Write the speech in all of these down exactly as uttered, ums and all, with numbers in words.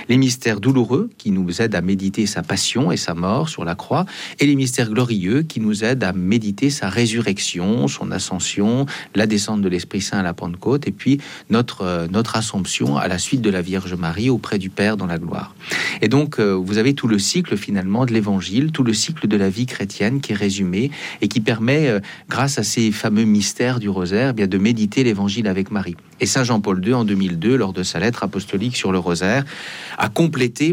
Les mystères douloureux qui nous aident à méditer sa passion et sa mort sur la croix, et les mystères glorieux qui nous aident à méditer sa résurrection, son ascension, la descente de l'Esprit Saint à la Pentecôte, et puis notre, euh, notre assomption à la suite de la Vierge Marie auprès du Père dans la gloire. Et donc, euh, vous avez tout le cycle finalement de l'Évangile, tout le cycle de la vie chrétienne qui est résumé et qui permet, euh, grâce à ces fameux mystères du rosaire, eh bien de méditer l'Évangile avec Marie. Et Saint Jean-Paul deux, en deux mille deux, lors de sa lettre apostolique sur le rosaire, a complété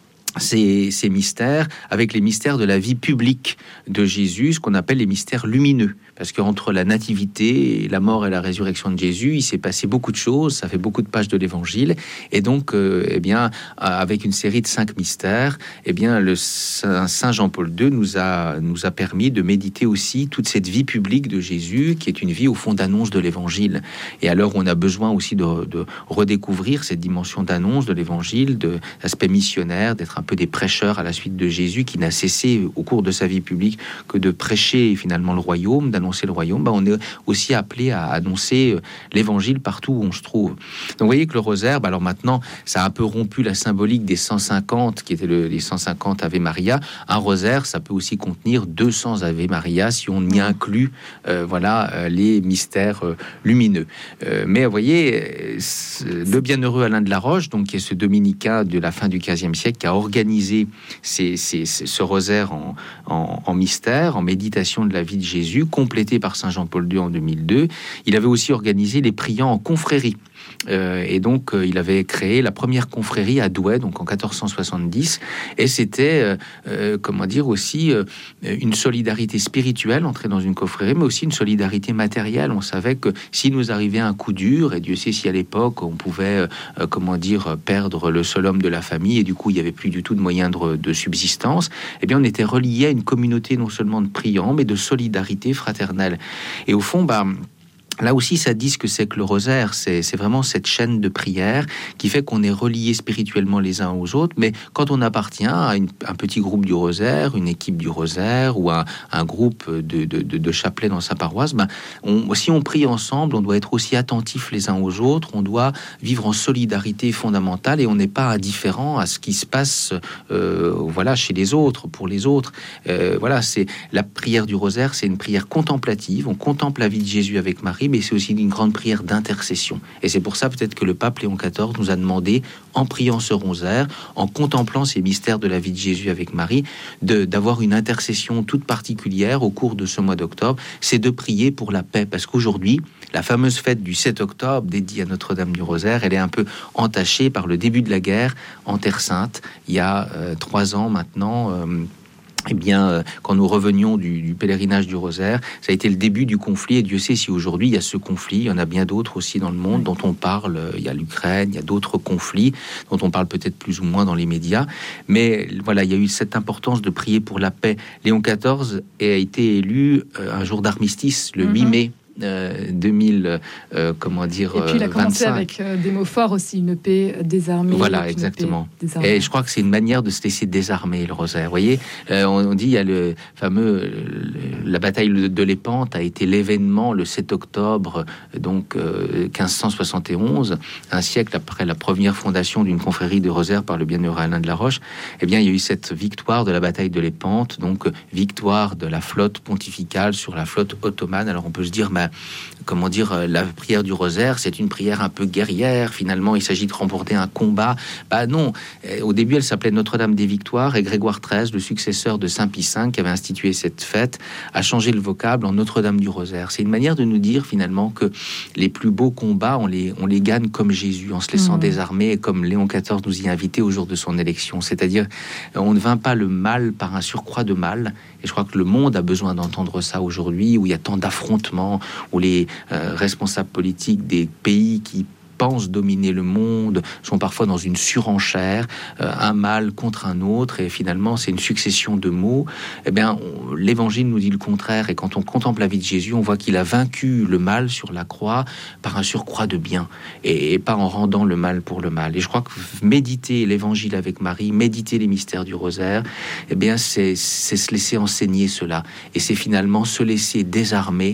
Ces, ces mystères avec les mystères de la vie publique de Jésus, ce qu'on appelle les mystères lumineux. Parce qu'entre la nativité, la mort et la résurrection de Jésus, il s'est passé beaucoup de choses, ça fait beaucoup de pages de l'Évangile. Et donc, euh, eh bien, avec une série de cinq mystères, eh bien, le Saint, Saint Jean-Paul deux nous a, nous a permis de méditer aussi toute cette vie publique de Jésus, qui est une vie, au fond, d'annonce de l'Évangile. Et à l'heure où on a besoin aussi de, de redécouvrir cette dimension d'annonce de l'Évangile, de l'aspect missionnaire, d'être un peu des prêcheurs à la suite de Jésus, qui n'a cessé au cours de sa vie publique que de prêcher finalement le royaume, d'annoncer le royaume, bah on est aussi appelé à annoncer l'évangile partout où on se trouve. Donc vous voyez que le rosaire, bah alors maintenant, ça a un peu rompu la symbolique des cent cinquante, qui étaient le, les cent cinquante Ave Maria. Un rosaire, ça peut aussi contenir deux cents Ave Maria, si on y inclut euh, voilà, euh, les mystères euh, lumineux. Euh, mais vous voyez, le bienheureux Alain de la Roche, donc, qui est ce dominicain de la fin du quinzième siècle, qui a organisé ces, ces, ces, ce rosaire en, en, en mystère, en méditation de la vie de Jésus, complété par Saint Jean-Paul deux en deux mille deux. Il avait aussi organisé les priants en confrérie. Euh, et donc, euh, il avait créé la première confrérie à Douai, donc en quatorze cent soixante-dix. Et c'était, euh, euh, comment dire, aussi euh, une solidarité spirituelle, entrer dans une confrérie, mais aussi une solidarité matérielle. On savait que si nous arrivait un coup dur, et Dieu sait si à l'époque, on pouvait, euh, comment dire, perdre le seul homme de la famille, et du coup, il n'y avait plus du tout de moyens de, de subsistance, eh bien, on était relié à une communauté non seulement de priants, mais de solidarité fraternelle. Et au fond, bah, là aussi, ça dit ce que c'est que le rosaire. C'est, c'est vraiment cette chaîne de prière qui fait qu'on est reliés spirituellement les uns aux autres. Mais quand on appartient à une, un petit groupe du rosaire, une équipe du rosaire ou un, un groupe de, de, de, de chapelets dans sa paroisse, ben, on, si on prie ensemble, on doit être aussi attentifs les uns aux autres. On doit vivre en solidarité fondamentale et on n'est pas indifférent à ce qui se passe euh, voilà, chez les autres, pour les autres. Euh, voilà, c'est la prière du rosaire, c'est une prière contemplative. On contemple la vie de Jésus avec Marie, mais c'est aussi une grande prière d'intercession. Et c'est pour ça peut-être que le pape Léon quatorze nous a demandé, en priant ce rosaire, en contemplant ces mystères de la vie de Jésus avec Marie, de, d'avoir une intercession toute particulière au cours de ce mois d'octobre, c'est de prier pour la paix. Parce qu'aujourd'hui, la fameuse fête du sept octobre, dédiée à Notre-Dame du Rosaire, elle est un peu entachée par le début de la guerre en Terre Sainte, il y a euh, trois ans maintenant. Euh, Eh bien, euh, quand nous revenions du, du pèlerinage du rosaire, ça a été le début du conflit. Et Dieu sait si aujourd'hui il y a ce conflit, il y en a bien d'autres aussi dans le monde dont on parle. Il y a l'Ukraine, il y a d'autres conflits dont on parle peut-être plus ou moins dans les médias. Mais voilà, il y a eu cette importance de prier pour la paix. Léon quatorze a été élu euh, un jour d'armistice, le mm-hmm. huit mai. Euh, deux mille, euh, comment dire, et puis il a commencé vingt-cinq. avec euh, des mots forts aussi, une paix désarmée. Voilà, exactement. Et je crois que c'est une manière de se laisser désarmer, le rosaire. Vous voyez, euh, on, on dit, il y a le fameux, le, la bataille de, de Lépante a été l'événement le sept octobre, donc euh, quinze cent soixante et onze, un siècle après la première fondation d'une confrérie de rosaire par le bienheureux Alain de la Roche. Eh bien, il y a eu cette victoire de la bataille de Lépante, donc victoire de la flotte pontificale sur la flotte ottomane. Alors on peut se dire, mais comment dire, la prière du rosaire, c'est une prière un peu guerrière. Finalement, il s'agit de remporter un combat. Bah non. Au début, elle s'appelait Notre-Dame des Victoires et Grégoire treize, le successeur de Saint Pie cinq, qui avait institué cette fête, a changé le vocable en Notre-Dame du Rosaire. C'est une manière de nous dire finalement que les plus beaux combats, on les, on les gagne comme Jésus, en se laissant mmh. désarmer, et comme Léon quatorze nous y a invités au jour de son élection. C'est-à-dire, on ne vainc pas le mal par un surcroît de mal. Et je crois que le monde a besoin d'entendre ça aujourd'hui, où il y a tant d'affrontements, où les euh, responsables politiques des pays qui pensent dominer le monde sont parfois dans une surenchère, euh, un mal contre un autre, et finalement c'est une succession de mots. Eh bien, on, l'Évangile nous dit le contraire, et quand on contemple la vie de Jésus, on voit qu'il a vaincu le mal sur la croix par un surcroît de bien, et, et pas en rendant le mal pour le mal. Et je crois que méditer l'Évangile avec Marie, méditer les mystères du rosaire, eh bien c'est, c'est se laisser enseigner cela, et c'est finalement se laisser désarmer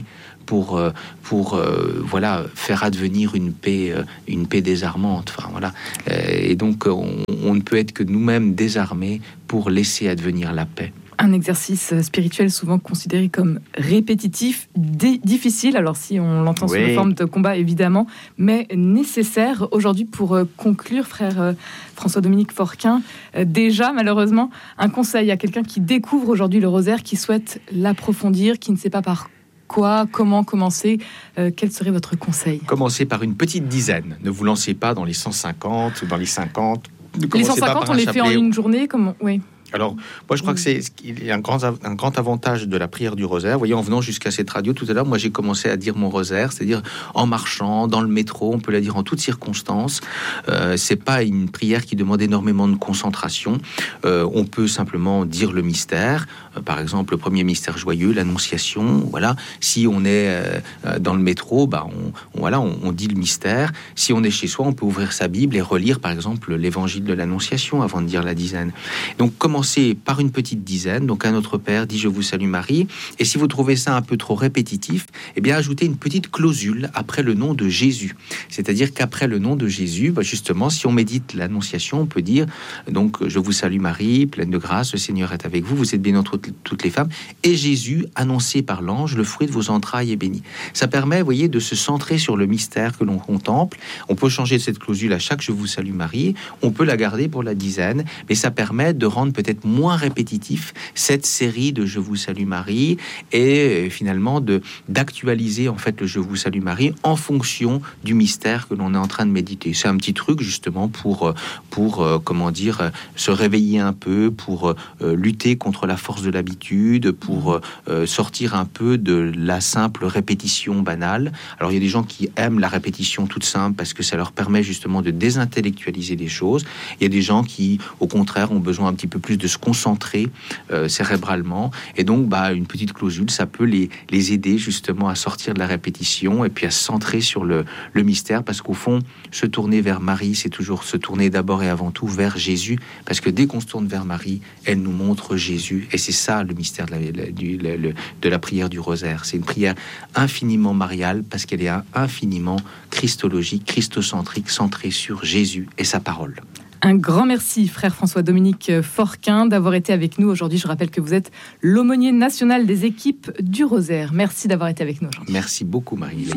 pour, euh, pour euh, voilà, faire advenir une paix, euh, une paix désarmante. Enfin, voilà. Et donc, on, on ne peut être que nous-mêmes désarmés pour laisser advenir la paix. Un exercice spirituel souvent considéré comme répétitif, dé- difficile, alors si on l'entend Oui. sous la forme de combat évidemment, mais nécessaire. Aujourd'hui, pour euh, conclure, frère euh, François-Dominique Forquin, euh, déjà malheureusement, un conseil à quelqu'un qui découvre aujourd'hui le rosaire, qui souhaite l'approfondir, qui ne sait pas par quoi, comment commencer, euh, quel serait votre conseil ? Commencez par une petite dizaine. Ne vous lancez pas dans les cent cinquante ou dans les cinquante. Les cent cinquante, on les fait en une journée, comme oui. Alors, moi, je crois que c'est il y a un grand, un grand avantage de la prière du rosaire. Vous voyez, en venant jusqu'à cette radio tout à l'heure, moi, j'ai commencé à dire mon rosaire, c'est-à-dire en marchant, dans le métro, on peut la dire en toutes circonstances. Euh, c'est pas une prière qui demande énormément de concentration. Euh, on peut simplement dire le mystère. Euh, par exemple, le premier mystère joyeux, l'Annonciation. Voilà. Si on est euh, dans le métro, bah, on, on voilà, on, on dit le mystère. Si on est chez soi, on peut ouvrir sa Bible et relire, par exemple, l'Évangile de l'Annonciation avant de dire la dizaine. Donc, comment Commencez par une petite dizaine, donc à notre Père, dit je vous salue Marie, et si vous trouvez ça un peu trop répétitif, eh bien ajoutez une petite clausule après le nom de Jésus. C'est-à-dire qu'après le nom de Jésus, bah justement, si on médite l'Annonciation, on peut dire donc je vous salue Marie, pleine de grâce, le Seigneur est avec vous, vous êtes bénie entre toutes les femmes, et Jésus, annoncé par l'ange, le fruit de vos entrailles est béni. Ça permet, vous voyez, de se centrer sur le mystère que l'on contemple. On peut changer cette clausule à chaque je vous salue Marie, on peut la garder pour la dizaine, mais ça permet de rendre peut-être peut-être moins répétitif cette série de Je vous salue Marie et finalement de d'actualiser en fait le Je vous salue Marie en fonction du mystère que l'on est en train de méditer. C'est un petit truc justement pour pour euh, comment dire euh, se réveiller un peu, pour euh, lutter contre la force de l'habitude, pour euh, sortir un peu de la simple répétition banale. Alors il y a des gens qui aiment la répétition toute simple parce que ça leur permet justement de désintellectualiser les choses. Il y a des gens qui au contraire ont besoin un petit peu plus de se concentrer euh, cérébralement, et donc bah, une petite clausule, ça peut les, les aider justement à sortir de la répétition et puis à se centrer sur le, le mystère, parce qu'au fond, se tourner vers Marie, c'est toujours se tourner d'abord et avant tout vers Jésus, parce que dès qu'on se tourne vers Marie, elle nous montre Jésus, et c'est ça le mystère de la, la, du, la, le, de la prière du rosaire. C'est une prière infiniment mariale, parce qu'elle est infiniment christologique, christocentrique, centrée sur Jésus et sa parole. Un grand merci, frère François-Dominique Forquin, d'avoir été avec nous aujourd'hui. Je rappelle que vous êtes l'aumônier national des équipes du Rosaire. Merci d'avoir été avec nous aujourd'hui. Merci beaucoup, Marie.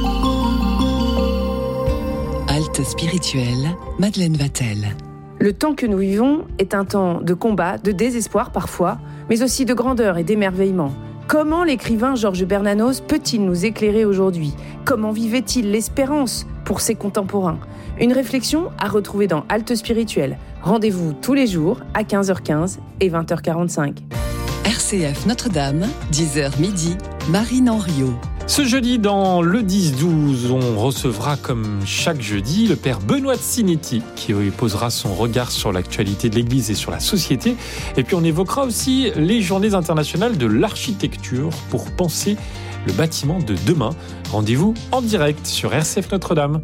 Halte spirituelle, Madeleine Vatel. Le temps que nous vivons est un temps de combat, de désespoir parfois, mais aussi de grandeur et d'émerveillement. Comment l'écrivain Georges Bernanos peut-il nous éclairer aujourd'hui ? Comment vivait-il l'espérance pour ses contemporains ? Une réflexion à retrouver dans Halte spirituelle. Rendez-vous tous les jours à quinze heures quinze et vingt heures quarante-cinq. R C F Notre-Dame, dix heures midi, Marine Henriot. Ce jeudi, dans le dix douze, on recevra comme chaque jeudi le père Benoît de Sinetti qui posera son regard sur l'actualité de l'Église et sur la société. Et puis on évoquera aussi les journées internationales de l'architecture pour penser le bâtiment de demain. Rendez-vous en direct sur R C F Notre-Dame.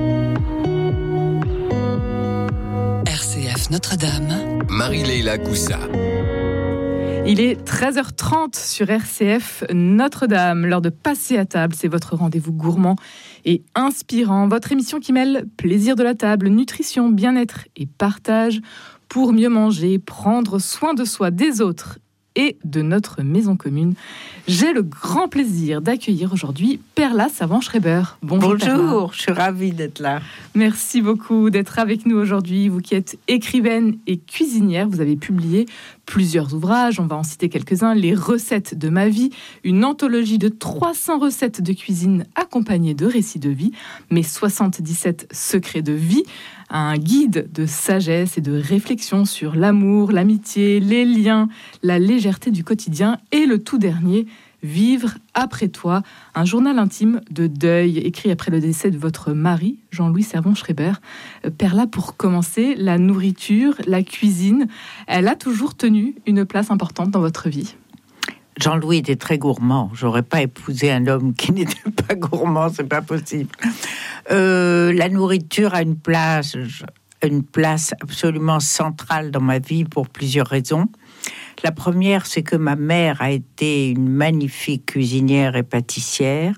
R C F Notre-Dame. Marie-Leila Coussa. Il est treize heures trente sur R C F Notre-Dame. L'heure de passer à table, c'est votre rendez-vous gourmand et inspirant. Votre émission qui mêle plaisir de la table, nutrition, bien-être et partage pour mieux manger, prendre soin de soi, des autres et de notre maison commune. J'ai le grand plaisir d'accueillir aujourd'hui Perla Savant-Schreiber. Bonjour, Bonjour, Perla. Je suis ravie d'être là. Merci beaucoup d'être avec nous aujourd'hui. Vous qui êtes écrivaine et cuisinière, vous avez publié plusieurs ouvrages, on va en citer quelques-uns. Les recettes de ma vie, une anthologie de trois cents recettes de cuisine accompagnées de récits de vie, mes soixante-dix-sept secrets de vie, un guide de sagesse et de réflexion sur l'amour, l'amitié, les liens, la légèreté du quotidien et le tout dernier, Vivre après toi, un journal intime de deuil écrit après le décès de votre mari, Jean-Louis Servan-Schreiber. Perla, pour commencer, la nourriture, la cuisine, elle a toujours tenu une place importante dans votre vie. Jean-Louis était très gourmand. J'aurais pas épousé un homme qui n'était pas gourmand, c'est pas possible. Euh, la nourriture a une place, une place absolument centrale dans ma vie pour plusieurs raisons. La première, c'est que ma mère a été une magnifique cuisinière et pâtissière,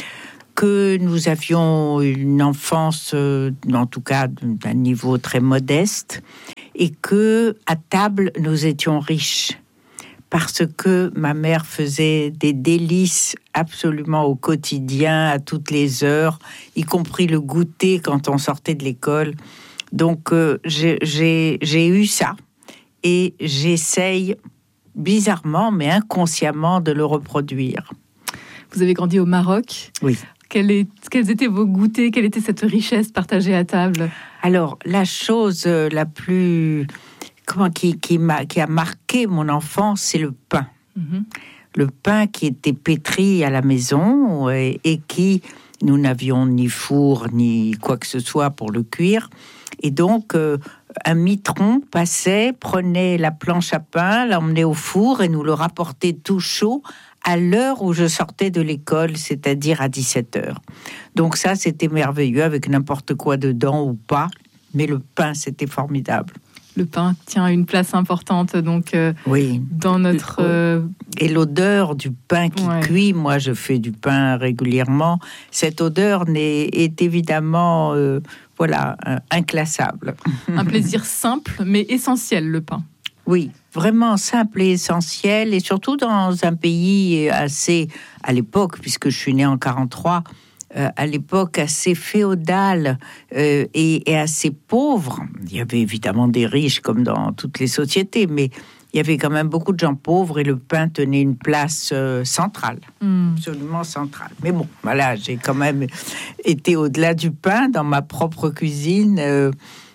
que nous avions une enfance, euh, en tout cas d'un niveau très modeste, et que à table nous étions riches, parce que ma mère faisait des délices absolument au quotidien, à toutes les heures, y compris le goûter quand on sortait de l'école. Donc euh, j'ai, j'ai, j'ai eu ça, et j'essaye bizarrement, mais inconsciemment, de le reproduire. Vous avez grandi au Maroc. Oui. Quel est, quels étaient vos goûters? Quelle était cette richesse partagée à table? Alors, la chose la plus... Comment, qui, qui, m'a, qui a marqué mon enfance, c'est le pain. Mm-hmm. Le pain qui était pétri à la maison et, et qui... Nous n'avions ni four, ni quoi que ce soit pour le cuire. Et donc, euh, un mitron passait, prenait la planche à pain, l'emmenait au four et nous le rapportait tout chaud à l'heure où je sortais de l'école, c'est-à-dire à dix-sept heures. Donc ça, c'était merveilleux, avec n'importe quoi dedans ou pas. Mais le pain, c'était formidable. Le pain tient une place importante donc euh, oui. dans notre... Euh... Et l'odeur du pain qui ouais. cuit, moi je fais du pain régulièrement, cette odeur n'est, est évidemment euh, voilà, euh, inclassable. Un plaisir simple mais essentiel, le pain. Oui, vraiment simple et essentiel, et surtout dans un pays assez, à l'époque, puisque je suis née en quarante-trois, Euh, à l'époque assez féodale euh, et, et assez pauvre. Il y avait évidemment des riches comme dans toutes les sociétés, mais il y avait quand même beaucoup de gens pauvres et le pain tenait une place euh, centrale, mm. absolument centrale. Mais bon, voilà, j'ai quand même été au-delà du pain dans ma propre cuisine euh,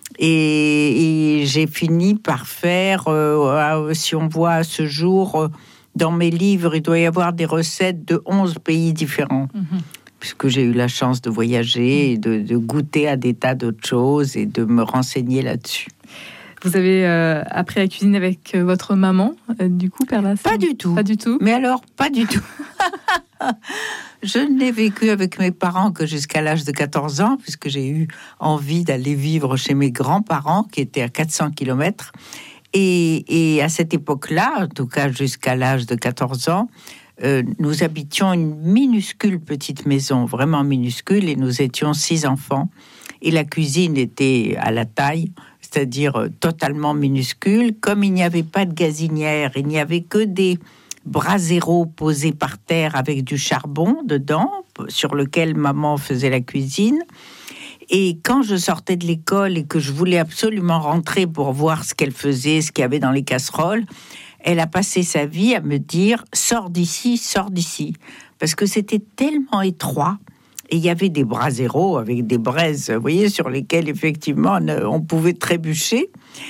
et, et j'ai fini par faire, euh, si on voit à ce jour, euh, dans mes livres, il doit y avoir des recettes de onze pays différents. Mm-hmm. Puisque j'ai eu la chance de voyager et de, de goûter à des tas d'autres choses et de me renseigner là-dessus. Vous avez euh, appris à cuisiner avec euh, votre maman, euh, du coup, Perla? Pas du tout. Pas du tout. Mais alors, pas du tout. Je n'ai vécu avec mes parents que jusqu'à l'âge de quatorze ans, puisque j'ai eu envie d'aller vivre chez mes grands-parents, qui étaient à quatre cents kilomètres. Et, et à cette époque-là, en tout cas jusqu'à l'âge de quatorze ans, Euh, nous habitions une minuscule petite maison, vraiment minuscule, et nous étions six enfants. Et la cuisine était à la taille, c'est-à-dire euh, totalement minuscule. Comme il n'y avait pas de gazinière, il n'y avait que des braseros posés par terre avec du charbon dedans, sur lequel maman faisait la cuisine. Et quand je sortais de l'école et que je voulais absolument rentrer pour voir ce qu'elle faisait, ce qu'il y avait dans les casseroles, elle a passé sa vie à me dire « sors d'ici, sors d'ici ». Parce que c'était tellement étroit. Et il y avait des braseros avec des braises, vous voyez, sur lesquelles, effectivement, on pouvait trébucher.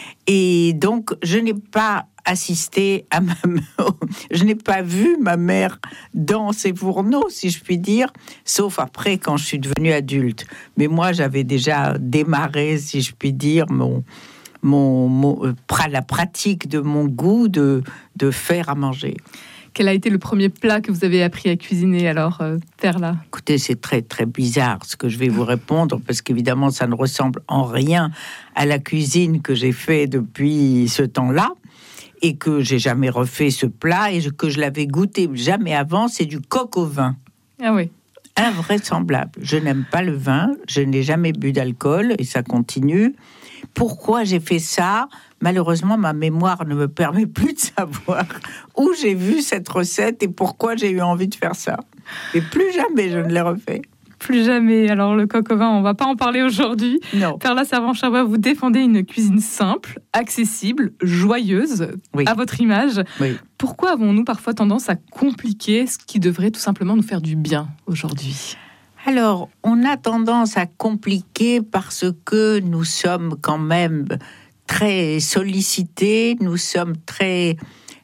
Et donc, je n'ai pas assisté à ma... je n'ai pas vu ma mère dans ses fourneaux, si je puis dire, sauf après, quand je suis devenue adulte. Mais moi, j'avais déjà démarré, si je puis dire, mon... Mon, mon, la pratique de mon goût de, de faire à manger. Quel a été le premier plat que vous avez appris à cuisiner alors, euh, Perla? Écoutez, c'est très très bizarre ce que je vais vous répondre, parce qu'évidemment ça ne ressemble en rien à la cuisine que j'ai fait depuis ce temps-là, et que j'ai jamais refait ce plat, et que je l'avais goûté jamais avant. C'est du coq au vin. Ah oui. Invraisemblable. Je n'aime pas le vin, je n'ai jamais bu d'alcool, et ça continue. Pourquoi j'ai fait ça? Malheureusement, ma mémoire ne me permet plus de savoir où j'ai vu cette recette et pourquoi j'ai eu envie de faire ça. Mais plus jamais je ne l'ai refait. Plus jamais. Alors, le coq au vin, on ne va pas en parler aujourd'hui. Non. Perla Servan-Chabouat, vous défendez une cuisine simple, accessible, joyeuse, oui. à votre image. Oui. Pourquoi avons-nous parfois tendance à compliquer ce qui devrait tout simplement nous faire du bien aujourd'hui ? Alors, on a tendance à compliquer parce que nous sommes quand même très sollicités, nous sommes très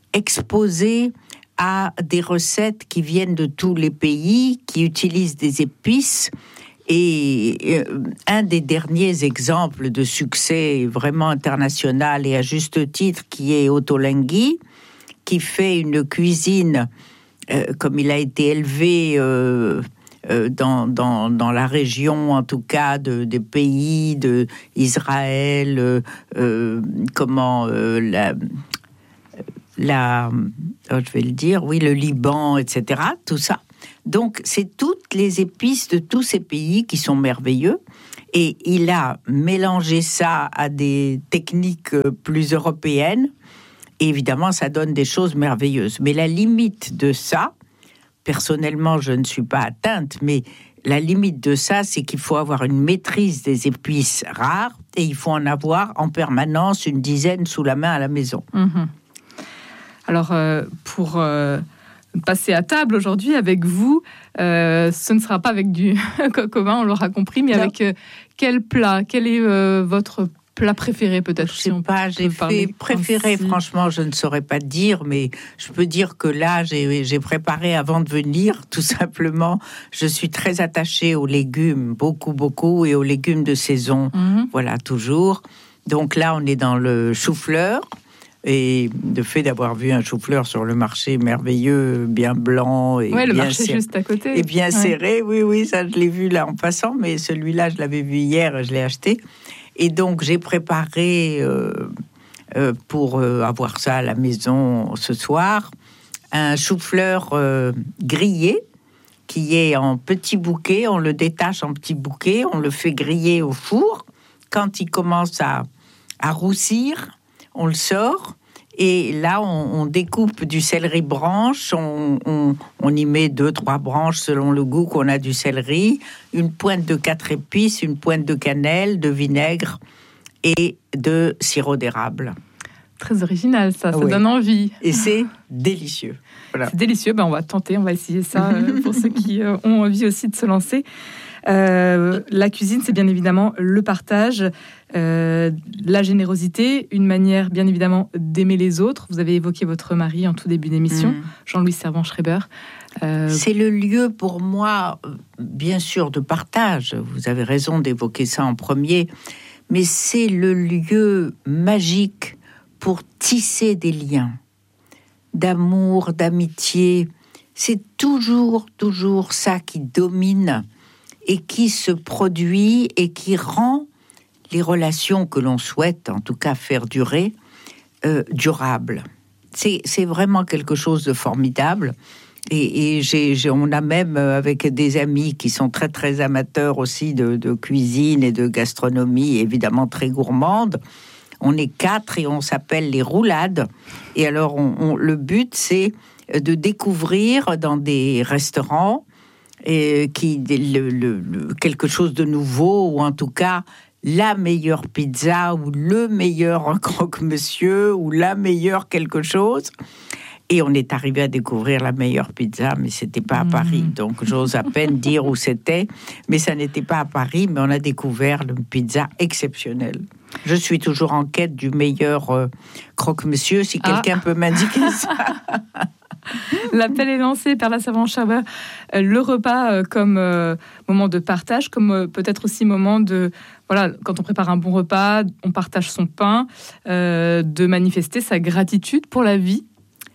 exposés à des recettes qui viennent de tous les pays, qui utilisent des épices. Et un des derniers exemples de succès vraiment international et à juste titre, qui est Ottolenghi, qui fait une cuisine, euh, comme il a été élevé... Euh, Dans, dans, dans la région, en tout cas, de, des pays d'Israël, euh, euh, comment, euh, la, la, oh, je vais le dire, oui, le Liban, et cetera, tout ça. Donc, c'est toutes les épices de tous ces pays qui sont merveilleux. Et il a mélangé ça à des techniques plus européennes. Et évidemment, ça donne des choses merveilleuses. Mais la limite de ça, personnellement, je ne suis pas atteinte, mais la limite de ça, c'est qu'il faut avoir une maîtrise des épices rares et il faut en avoir en permanence une dizaine sous la main à la maison. Mmh. Alors, euh, pour euh, passer à table aujourd'hui avec vous, euh, ce ne sera pas avec du coq au vin, on l'aura compris, mais non. avec euh, quel plat? Quel est euh, votre plat préféré, peut-être? Je sais si pas, j'ai fait préféré, ainsi. Franchement, je ne saurais pas dire, mais je peux dire que là, j'ai, j'ai préparé avant de venir, tout simplement. Je suis très attachée aux légumes, beaucoup, beaucoup, et aux légumes de saison, mmh. voilà, toujours. Donc là, on est dans le chou-fleur, et le fait d'avoir vu un chou-fleur sur le marché merveilleux, bien blanc, et ouais, le bien marché serré, juste à côté. Et bien ouais. serré, oui, oui, ça, je l'ai vu là en passant, mais celui-là, je l'avais vu hier, je l'ai acheté. Et donc, j'ai préparé, euh, euh, pour euh, avoir ça à la maison ce soir, un chou-fleur euh, grillé, qui est en petits bouquets. On le détache en petits bouquets, on le fait griller au four. Quand il commence à, à roussir, on le sort. Et là, on, on découpe du céleri branche, on, on, on y met deux, trois branches selon le goût qu'on a du céleri, une pointe de quatre épices, une pointe de cannelle, de vinaigre et de sirop d'érable. Très original, ça, ça oui. donne envie. Et c'est délicieux. Voilà. C'est délicieux, ben on va tenter, on va essayer ça euh, pour ceux qui euh, ont envie aussi de se lancer. Euh, la cuisine, c'est bien évidemment le partage, euh, la générosité, une manière bien évidemment d'aimer les autres. Vous avez évoqué votre mari en tout début d'émission, mmh. Jean-Louis Servan-Schreiber. Euh... C'est le lieu pour moi, bien sûr, de partage. Vous avez raison d'évoquer ça en premier, mais c'est le lieu magique pour tisser des liens d'amour, d'amitié. C'est toujours, toujours ça qui domine et qui se produit et qui rend les relations que l'on souhaite, en tout cas faire durer, euh, durables. C'est, c'est vraiment quelque chose de formidable. Et, et j'ai, j'ai, on a même, avec des amis qui sont très, très amateurs aussi de, de cuisine et de gastronomie, évidemment très gourmande, on est quatre et on s'appelle les roulades. Et alors, on, on, le but, c'est de découvrir dans des restaurants et qui le, le, le, quelque chose de nouveau, ou en tout cas la meilleure pizza, ou le meilleur croque-monsieur, ou la meilleure quelque chose. Et on est arrivé à découvrir la meilleure pizza, mais c'était pas à mmh. Paris, donc j'ose à peine dire où c'était, mais ça n'était pas à Paris, mais on a découvert une pizza exceptionnelle. Je suis toujours en quête du meilleur euh, croque-monsieur, si ah. quelqu'un peut m'indiquer ça. L'appel est lancé par la Servan-Schreiber. Euh, le repas euh, comme euh, moment de partage, comme euh, peut-être aussi moment de... Voilà, quand on prépare un bon repas, on partage son pain, euh, de manifester sa gratitude pour la vie.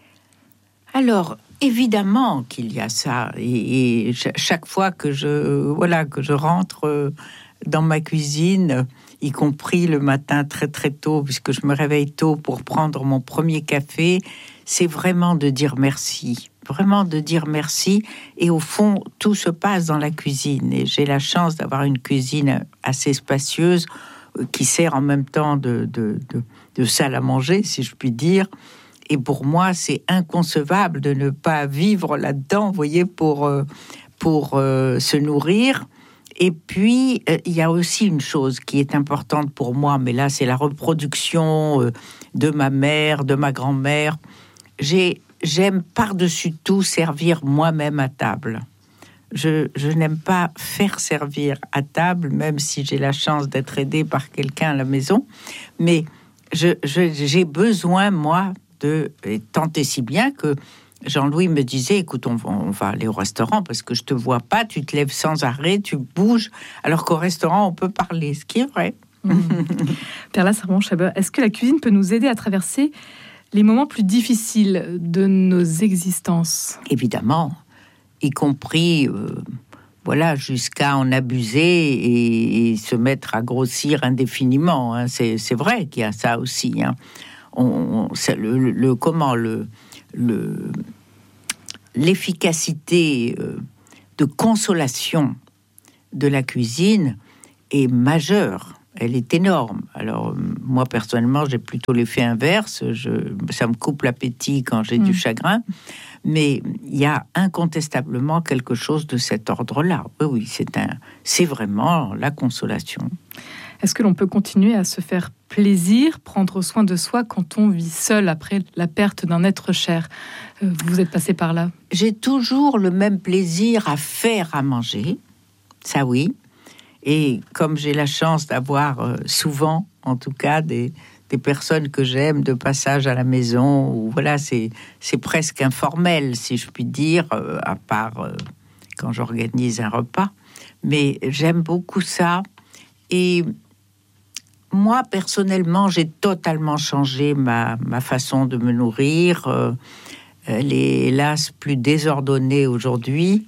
Alors, évidemment qu'il y a ça. Et, et chaque fois que je, voilà, que je rentre dans ma cuisine, y compris le matin très très tôt, puisque je me réveille tôt pour prendre mon premier café, c'est vraiment de dire merci. Vraiment de dire merci. Et au fond, tout se passe dans la cuisine. Et j'ai la chance d'avoir une cuisine assez spacieuse qui sert en même temps de, de, de, de salle à manger, si je puis dire. Et pour moi, c'est inconcevable de ne pas vivre là-dedans, vous voyez, pour, pour euh, se nourrir. Et puis, euh, il y a aussi une chose qui est importante pour moi, mais là, c'est la reproduction euh, de ma mère, de ma grand-mère. J'ai, j'aime par-dessus tout servir moi-même à table. Je, je n'aime pas faire servir à table, même si j'ai la chance d'être aidée par quelqu'un à la maison. Mais je, je, j'ai besoin, moi, de... Et tant et si bien que Jean-Louis me disait, écoute, on, on va aller au restaurant parce que je te vois pas, tu te lèves sans arrêt, tu bouges, alors qu'au restaurant, on peut parler, ce qui est vrai. Mmh. Perla Servan-Schreiber, est-ce que la cuisine peut nous aider à traverser les moments plus difficiles de nos existences? Évidemment, y compris, euh, voilà, jusqu'à en abuser et, et se mettre à grossir indéfiniment. Hein. C'est, c'est vrai qu'il y a ça aussi. Hein. on, c'est le, le, le comment le, le l'efficacité de consolation de la cuisine est majeure. Elle est énorme. Alors, moi, personnellement, j'ai plutôt l'effet inverse. Je, ça me coupe l'appétit quand j'ai mmh. du chagrin. Mais il y a incontestablement quelque chose de cet ordre-là. Oui, oui, c'est, un, c'est vraiment la consolation. Est-ce que l'on peut continuer à se faire plaisir, prendre soin de soi quand on vit seul après la perte d'un être cher ? Vous êtes passé par là. J'ai toujours le même plaisir à faire à manger. Ça, oui. Et comme j'ai la chance d'avoir euh, souvent, en tout cas, des, des personnes que j'aime de passage à la maison, où voilà, c'est, c'est presque informel, si je puis dire, euh, à part euh, quand j'organise un repas. Mais j'aime beaucoup ça. Et moi, personnellement, j'ai totalement changé ma, ma façon de me nourrir. Euh, elle est, hélas, plus désordonnée aujourd'hui.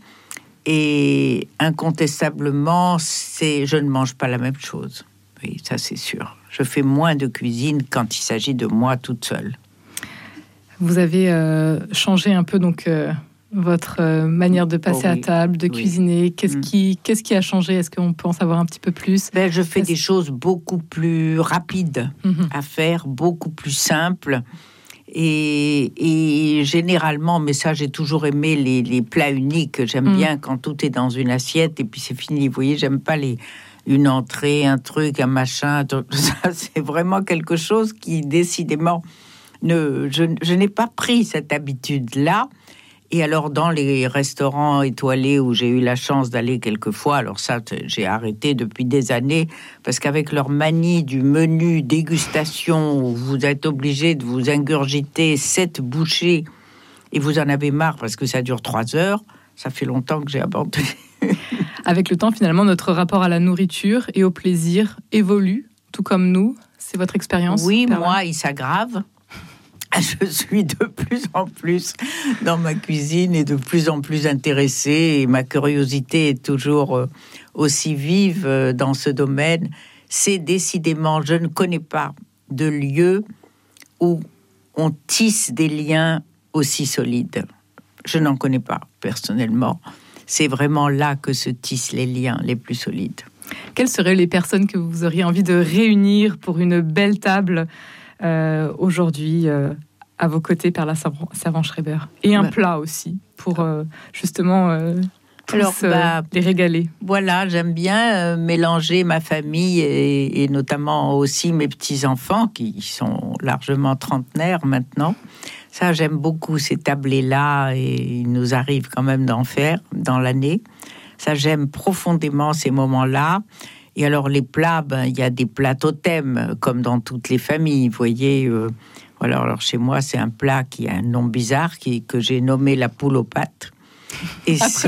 Et incontestablement, c'est, je ne mange pas la même chose. Oui, ça c'est sûr. Je fais moins de cuisine quand il s'agit de moi toute seule. Vous avez euh, changé un peu donc euh, votre euh, manière de passer oh, oui. à table, de oui. cuisiner. Qu'est-ce, mmh. qui, qu'est-ce qui a changé ? Est-ce qu'on peut en savoir un petit peu plus ? Ben, je fais Est-ce... des choses beaucoup plus rapides mmh. à faire, beaucoup plus simples. Et, et généralement, mais ça, j'ai toujours aimé les, les plats uniques. J'aime mmh. bien quand tout est dans une assiette et puis c'est fini. Vous voyez, j'aime pas les, une entrée, un truc, un machin. Tout ça, c'est vraiment quelque chose qui, décidément, ne, je, je n'ai pas pris cette habitude-là. Et alors, dans les restaurants étoilés où j'ai eu la chance d'aller quelquefois, alors ça, j'ai arrêté depuis des années, parce qu'avec leur manie du menu dégustation, où vous êtes obligé de vous ingurgiter sept bouchées, et vous en avez marre parce que ça dure trois heures, ça fait longtemps que j'ai abandonné. Avec le temps, finalement, notre rapport à la nourriture et au plaisir évolue, tout comme nous. C'est votre expérience ? Oui, moi, il s'aggrave. Je suis de plus en plus dans ma cuisine et de plus en plus intéressée, et ma curiosité est toujours aussi vive dans ce domaine. C'est décidément, je ne connais pas de lieu où on tisse des liens aussi solides. Je n'en connais pas personnellement. C'est vraiment là que se tissent les liens les plus solides. Quelles seraient les personnes que vous auriez envie de réunir pour une belle table Euh, aujourd'hui, euh, à vos côtés, Perla Servan-Schreiber, et un bah, plat aussi pour euh, justement euh, tous alors, bah, euh, les régaler. Voilà, j'aime bien euh, mélanger ma famille et, et notamment aussi mes petits enfants qui sont largement trentenaires maintenant. Ça, j'aime beaucoup ces tablés-là, et il nous arrive quand même d'en faire dans l'année. Ça, j'aime profondément ces moments-là. Et alors, les plats, ben, il y a des plats totems, comme dans toutes les familles, vous voyez. Euh, voilà, alors, chez moi, c'est un plat qui a un nom bizarre, qui, que j'ai nommé la poule aux pâtes. Et, c'est...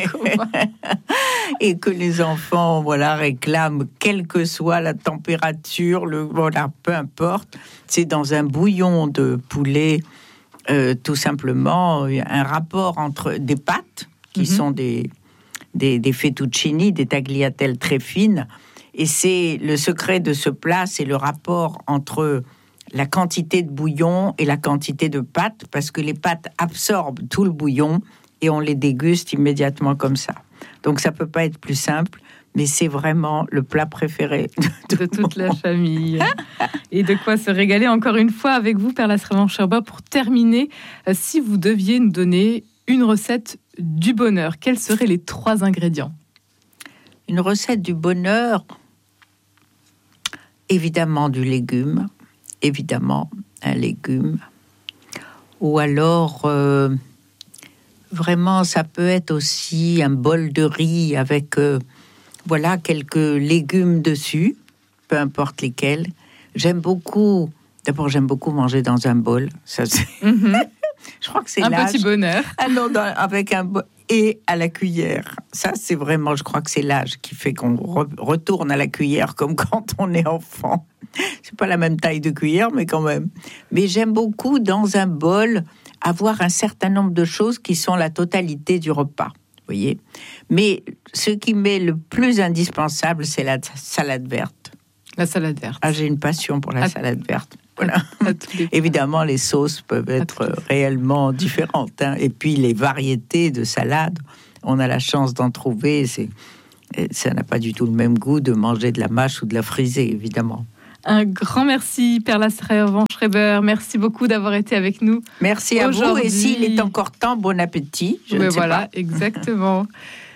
et que les enfants, voilà, réclament, quelle que soit la température, le, voilà, peu importe. C'est dans un bouillon de poulet, euh, tout simplement, un rapport entre des pâtes, qui mm-hmm. sont des... Des, des fettuccini, des tagliatelles très fines. Et c'est le secret de ce plat, c'est le rapport entre la quantité de bouillon et la quantité de pâtes, parce que les pâtes absorbent tout le bouillon et on les déguste immédiatement comme ça. Donc ça peut pas être plus simple, mais c'est vraiment le plat préféré de, de toute la famille. Et de quoi se régaler encore une fois avec vous, Perla Servan-Schreiber. Pour terminer, si vous deviez nous donner une recette du bonheur, quels seraient les trois ingrédients ? Une recette du bonheur, évidemment du légume, évidemment un légume, ou alors euh, vraiment ça peut être aussi un bol de riz avec euh, voilà quelques légumes dessus, peu importe lesquels. J'aime beaucoup, d'abord j'aime beaucoup manger dans un bol, ça c'est... Mm-hmm. Je crois que c'est un l'âge. petit bonheur. Ah non, dans, avec un bo- et à la cuillère. Ça, c'est vraiment, je crois que c'est l'âge qui fait qu'on re- retourne à la cuillère comme quand on est enfant. C'est pas la même taille de cuillère, mais quand même. Mais j'aime beaucoup dans un bol avoir un certain nombre de choses qui sont la totalité du repas. Vous voyez. Mais ce qui m'est le plus indispensable, c'est la salade verte. La salade verte. Ah, j'ai une passion pour la ah. salade verte. Voilà. À, à tous les... Évidemment, les sauces peuvent être réellement différentes. Hein. Et puis, les variétés de salades, on a la chance d'en trouver. C'est, ça n'a pas du tout le même goût de manger de la mâche ou de la frisée, évidemment. Un grand merci, Père Lasserre-Van-Schreiber. Merci beaucoup d'avoir été avec nous. Merci à vous. Et s'il est encore temps, bon appétit. Je Mais ne sais voilà, pas. exactement.